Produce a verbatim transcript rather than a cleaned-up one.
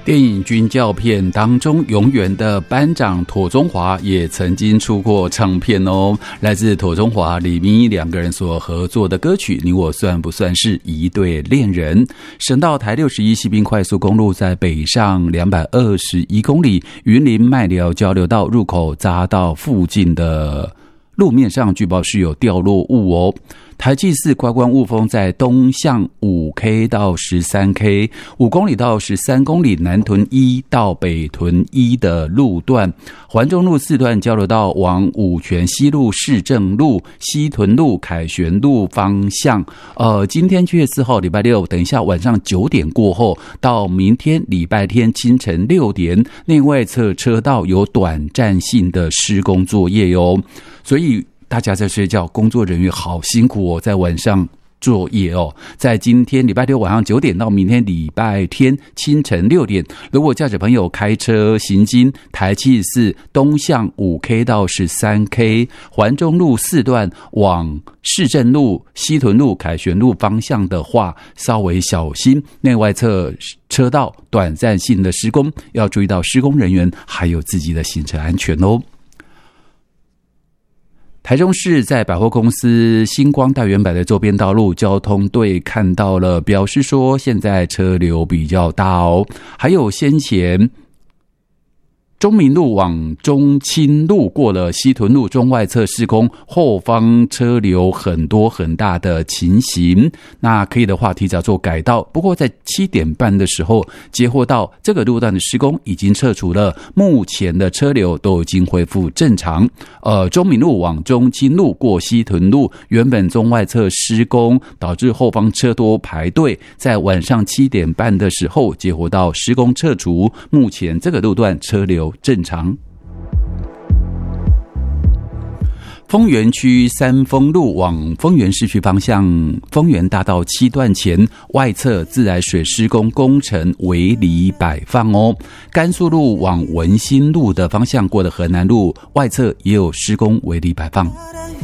电影军教片当中，永远的班长妥中华也曾经出过唱片哦。来自妥中华、李明一两个人所合作的歌曲《你我算不算是一对恋人》。省道台六十一西滨快速公路在北上两百二十一公里，云林麦寮交流道入口匝道附近的路面上据报是有掉落物哦。台七四观光雾峰在东向 五 K 到 十三 K 五公里到十三公里南屯一到北屯一的路段，环中路四段交流道往五权西路、市政路、西屯路、凯旋路方向。呃，今天七月四号礼拜六，等一下晚上九点过后到明天礼拜天清晨六点，内外侧车道有短暂性的施工作业哟，所以大家在睡觉，工作人员好辛苦哦，在晚上作业哦。在今天礼拜六晚上九点到明天礼拜天清晨六点，如果驾驶朋友开车行经台七四东向 五 K 到 十三 K 环中路四段往市政路、西屯路、凯旋路方向的话，稍微小心内外侧车道短暂性的施工，要注意到施工人员还有自己的行车安全哦。台中市在百货公司星光大圆柏的周边道路，交通队看到了，表示说现在车流比较大哦。还有先前中民路往中清路过了西屯路中外侧施工，后方车流很多很大的情形，那可以的话提早做改道。不过在七点半的时候接获到这个路段的施工已经撤除了，目前的车流都已经恢复正常。呃，中民路往中清路过西屯路，原本中外侧施工导致后方车多排队，在晚上七点半的时候接获到施工撤除，目前这个路段车流正常。丰原区三丰路往丰原市区方向，丰原大道七段前外侧自来水施工工程围篱摆放哦。甘肃路往文心路的方向过的河南路外侧也有施工围篱摆放。